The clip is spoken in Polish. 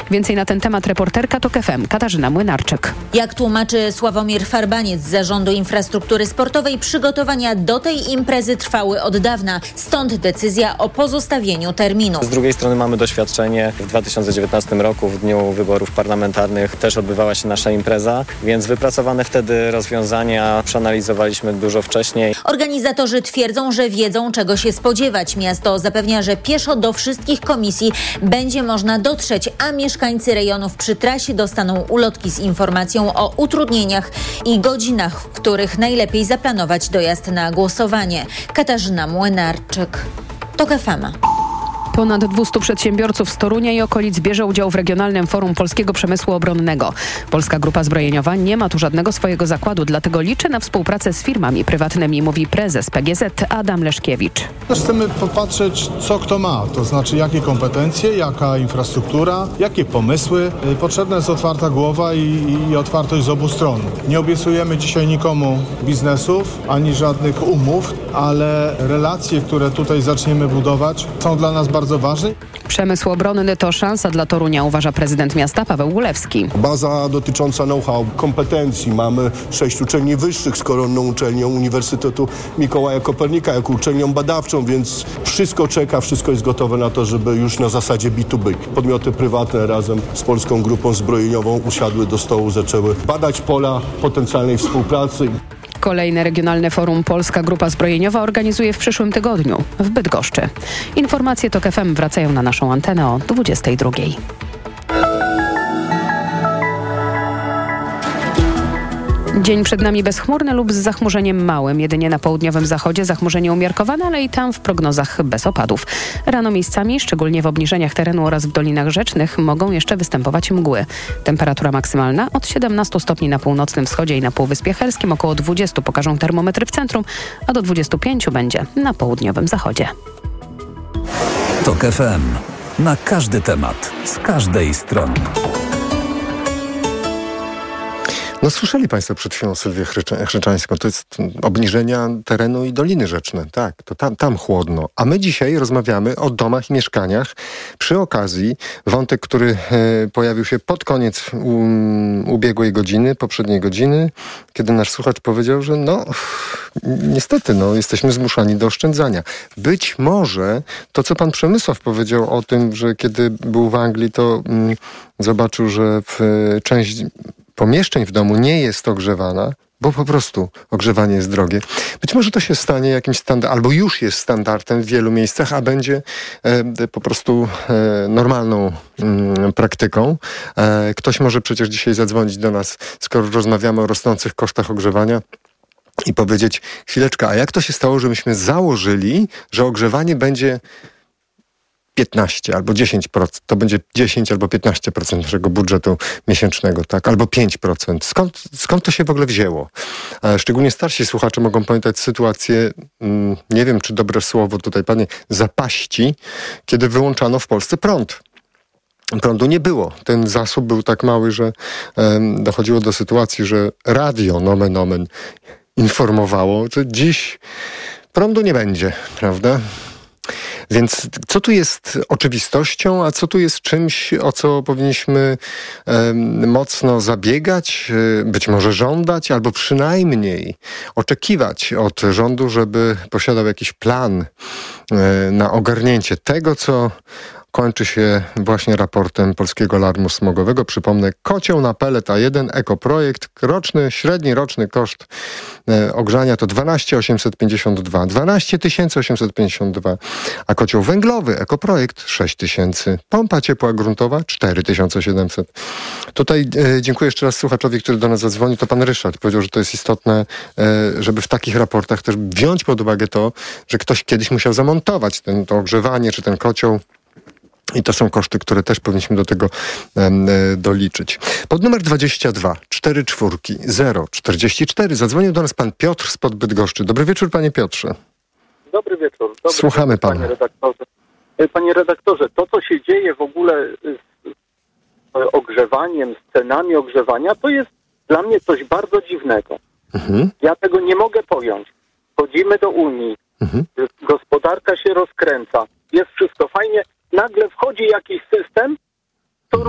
Więcej na ten temat reporterka TOK FM Katarzyna Młynarczyk. Jak tłumaczy Sławomir Farbaniec z Zarządu Infrastruktury Sportowej, przygotowania do tej imprezy trwały od dawna. Stąd decyzja o pozostawieniu terminu. Z drugiej strony mamy doświadczenie. W 2019 roku, w dniu wyborów parlamentarnych, też odbywała się nasza impreza, więc wypracowane wtedy rozwiązania przeanalizowaliśmy dużo wcześniej. Organizatorzy twierdzą, że wiedzą, czego się spodziewać. Miasto zapewnia, że pieszo do wszystkich komisji będzie można dotrzeć, a mieszkańcy rejonów przy trasie dostaną ulotki z informacją o utrudnieniach i godzinach, w których najlepiej zaplanować dojazd na głosowanie. Katarzyna Młynarczyk, TOK FM. Ponad 200 przedsiębiorców z Torunia i okolic bierze udział w Regionalnym Forum Polskiego Przemysłu Obronnego. Polska Grupa Zbrojeniowa nie ma tu żadnego swojego zakładu, dlatego liczy na współpracę z firmami prywatnymi, mówi prezes PGZ Adam Leszkiewicz. Chcemy popatrzeć, co kto ma, to znaczy jakie kompetencje, jaka infrastruktura, jakie pomysły. Potrzebna jest otwarta głowa i otwartość z obu stron. Nie obiecujemy dzisiaj nikomu biznesów, ani żadnych umów, ale relacje, które tutaj zaczniemy budować, są dla nas bardzo ważne. Przemysł obronny to szansa dla Torunia, uważa prezydent miasta Paweł Gulewski. Baza dotycząca know-how, kompetencji. Mamy 6 uczelni wyższych z koronną uczelnią Uniwersytetu Mikołaja Kopernika jako uczelnią badawczą, więc wszystko czeka, wszystko jest gotowe na to, żeby już na zasadzie B2B. Podmioty prywatne razem z Polską Grupą Zbrojeniową usiadły do stołu, zaczęły badać pola potencjalnej współpracy. Kolejne Regionalne Forum Polska Grupa Zbrojeniowa organizuje w przyszłym tygodniu w Bydgoszczy. Informacje TOK FM wracają na naszą antenę o 22:00. Dzień przed nami bezchmurny lub z zachmurzeniem małym. Jedynie na południowym zachodzie zachmurzenie umiarkowane, ale i tam w prognozach bez opadów. Rano miejscami, szczególnie w obniżeniach terenu oraz w dolinach rzecznych, mogą jeszcze występować mgły. Temperatura maksymalna od 17 stopni na północnym wschodzie i na Półwyspie Helskim, około 20 pokażą termometry w centrum, a do 25 będzie na południowym zachodzie. TOK FM. Na każdy temat, z każdej strony. No słyszeli Państwo przed chwilą Sylwię Chryczańską, to jest obniżenia terenu i doliny rzeczne, tak, to tam chłodno. A my dzisiaj rozmawiamy o domach i mieszkaniach. Przy okazji wątek, który pojawił się pod koniec ubiegłej godziny, poprzedniej godziny, kiedy nasz słuchacz powiedział, że niestety, jesteśmy zmuszani do oszczędzania. Być może to, co pan Przemysław powiedział o tym, że kiedy był w Anglii, to zobaczył, że część pomieszczeń w domu nie jest ogrzewana, bo po prostu ogrzewanie jest drogie. Być może to się stanie jakimś standardem, albo już jest standardem w wielu miejscach, a będzie po prostu normalną praktyką. Ktoś może przecież dzisiaj zadzwonić do nas, skoro rozmawiamy o rosnących kosztach ogrzewania, i powiedzieć, chwileczkę, a jak to się stało, że myśmy założyli, że ogrzewanie będzie 15 albo 10%, to będzie 10 albo 15% naszego budżetu miesięcznego, tak? Albo 5%. Skąd to się w ogóle wzięło? Szczególnie starsi słuchacze mogą pamiętać sytuację, nie wiem, czy dobre słowo tutaj padnie, zapaści, kiedy wyłączano w Polsce prąd. Prądu nie było. Ten zasób był tak mały, że dochodziło do sytuacji, że radio, nomen omen, informowało, że dziś prądu nie będzie, prawda? Więc co tu jest oczywistością, a co tu jest czymś, o co powinniśmy mocno zabiegać, być może żądać, albo przynajmniej oczekiwać od rządu, żeby posiadał jakiś plan na ogarnięcie tego, co kończy się właśnie raportem Polskiego Alarmu Smogowego. Przypomnę, kocioł na pelet A1, ekoprojekt, średni roczny koszt ogrzania to 12 852, a kocioł węglowy, ekoprojekt 6 000, pompa ciepła gruntowa 4700. Tutaj dziękuję jeszcze raz słuchaczowi, który do nas zadzwonił, to pan Ryszard powiedział, że to jest istotne, żeby w takich raportach też wziąć pod uwagę to, że ktoś kiedyś musiał zamontować to ogrzewanie czy ten kocioł. I to są koszty, które też powinniśmy do tego doliczyć. Pod numer 22 44 044 zadzwonił do nas pan Piotr spod Bydgoszczy. Dobry wieczór, panie Piotrze. Dobry wieczór. Słuchamy pana. Panie redaktorze, to co się dzieje w ogóle z ogrzewaniem, z cenami ogrzewania, to jest dla mnie coś bardzo dziwnego. Ja tego nie mogę pojąć. Wchodzimy do Unii, gospodarka się rozkręca, jest wszystko fajnie, nagle wchodzi jakiś system